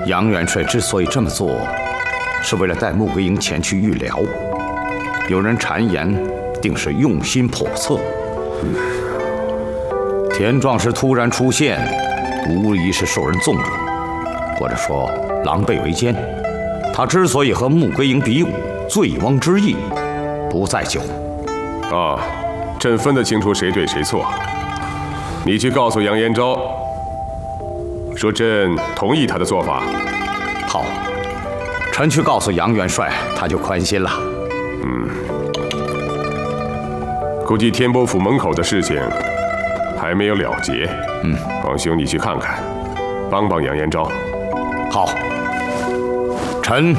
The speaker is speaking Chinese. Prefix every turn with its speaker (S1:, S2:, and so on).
S1: 杨元帅之所以这么做，是为了带穆桂英前去预疗。有人谗言，定是用心叵测。田壮士突然出现，无疑是受人纵容，或者说狼狈为奸。他之所以和穆桂英比武，醉翁之意不在酒。
S2: 啊，朕分得清楚谁对谁错。你去告诉杨延昭，说朕同意他的做法。
S1: 好，臣去告诉杨元帅，他就宽心了。
S2: 估计天波府门口的事情还没有了结。王兄，你去看看，帮帮杨延昭。
S1: 好，臣